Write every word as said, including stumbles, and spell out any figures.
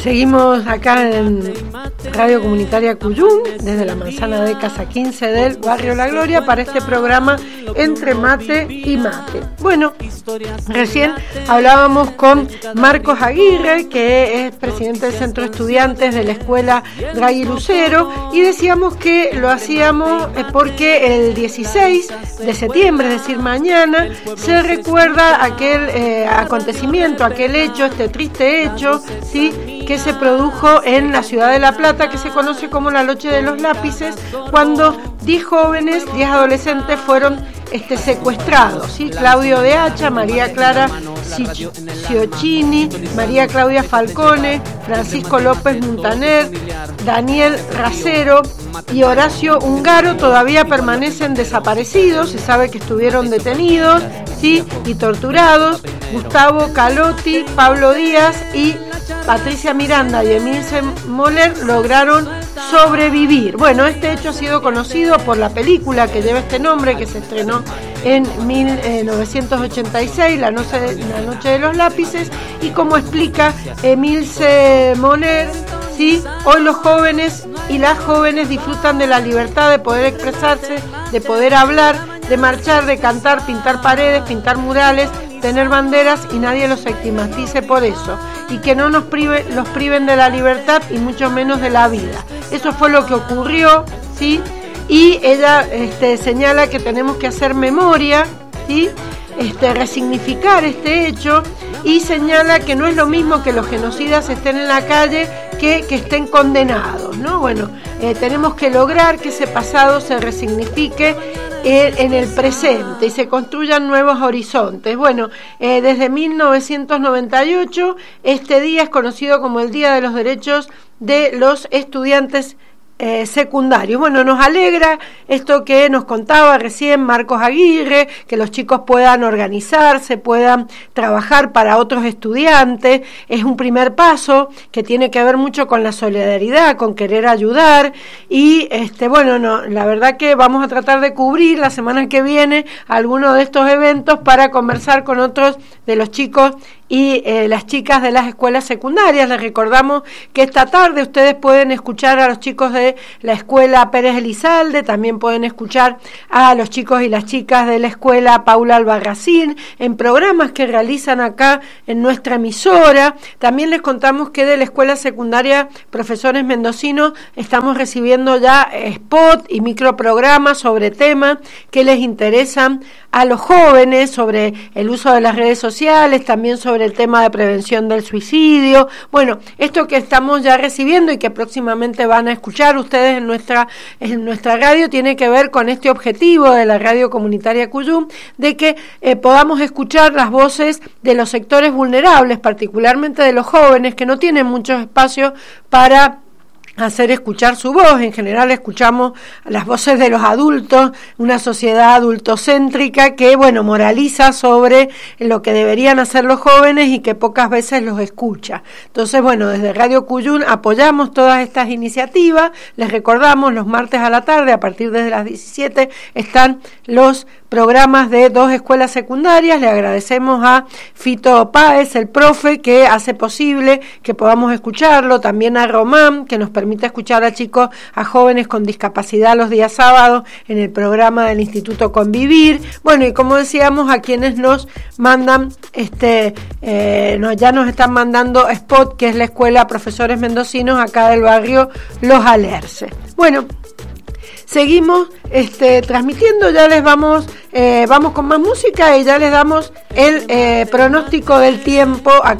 Seguimos acá en Radio Comunitaria Cuyum, desde la Manzana de Casa quince del barrio La Gloria, para este programa Entre Mate y Mate. Bueno, recién hablábamos con Marcos Aguirre, que es presidente del Centro de Estudiantes de la Escuela Draghi Lucero, y decíamos que lo hacíamos porque el dieciséis de septiembre, es decir, mañana, se recuerda aquel eh, acontecimiento, aquel hecho, este triste hecho, ¿sí?, que se produjo en la ciudad de La Plata, que se conoce como la Noche de los Lápices, cuando diez jóvenes, diez adolescentes fueron este, secuestrados, ¿sí? Claudio de Hacha, María Clara Ciocchini, María Claudia Falcone, Francisco López Muntaner, Daniel Racero y Horacio Ungaro todavía permanecen desaparecidos. Se sabe que estuvieron detenidos, ¿sí?, y torturados. Gustavo Calotti, Pablo Díaz y Patricia Miranda y Emilce Moller lograron sobrevivir. Bueno, este hecho ha sido conocido por la película que lleva este nombre, que se estrenó en mil novecientos ochenta y seis, La Noche de, la Noche de los Lápices, y como explica Emilce Moller, ¿sí?, hoy los jóvenes y las jóvenes disfrutan de la libertad de poder expresarse, de poder hablar, de marchar, de cantar, pintar paredes, pintar murales, tener banderas, y nadie los estigmatice por eso, y que no nos prive, los priven de la libertad y mucho menos de la vida. Eso fue lo que ocurrió, ¿sí? Y ella este, señala que tenemos que hacer memoria, ¿sí?, este, resignificar este hecho, y señala que no es lo mismo que los genocidas estén en la calle que que estén condenados, ¿no? Bueno, eh, tenemos que lograr que ese pasado se resignifique en el presente y se construyan nuevos horizontes. Bueno, eh, desde mil novecientos noventa y ocho este día es conocido como el Día de los Derechos de los Estudiantes Eh, secundario. Bueno, nos alegra esto que nos contaba recién Marcos Aguirre, que los chicos puedan organizarse, puedan trabajar para otros estudiantes. Es un primer paso que tiene que ver mucho con la solidaridad, con querer ayudar, y este bueno, no, la verdad que vamos a tratar de cubrir la semana que viene algunos de estos eventos para conversar con otros de los chicos y eh, las chicas de las escuelas secundarias. Les recordamos que esta tarde ustedes pueden escuchar a los chicos de la escuela Pérez Elizalde, también pueden escuchar a los chicos y las chicas de la escuela Paula Albarracín en programas que realizan acá en nuestra emisora. También les contamos que de la escuela secundaria Profesores Mendocinos estamos recibiendo ya spot y microprogramas sobre temas que les interesan a los jóvenes, sobre el uso de las redes sociales, también sobre el tema de prevención del suicidio. Bueno, esto que estamos ya recibiendo y que próximamente van a escuchar ustedes en nuestra en nuestra radio tiene que ver con este objetivo de la Radio Comunitaria Cuyum, de que eh, podamos escuchar las voces de los sectores vulnerables, particularmente de los jóvenes, que no tienen muchos espacios para hacer escuchar su voz. En general escuchamos las voces de los adultos, una sociedad adultocéntrica que, bueno, moraliza sobre lo que deberían hacer los jóvenes y que pocas veces los escucha. Entonces, bueno, desde Radio Cuyum apoyamos todas estas iniciativas. Les recordamos, los martes a la tarde, a partir de las diecisiete, están los programas de dos escuelas secundarias. Le agradecemos a Fito Páez, el profe, que hace posible que podamos escucharlo, también a Román, que nos permite escuchar a chicos, a jóvenes con discapacidad los días sábados en el programa del Instituto Convivir. Bueno, y como decíamos, a quienes nos mandan, este eh, nos, ya nos están mandando Spot, que es la escuela Profesores Mendocinos acá del barrio Los Alerce. Bueno, seguimos este, transmitiendo, ya les vamos, eh, vamos con más música y ya les damos el eh, pronóstico del tiempo acá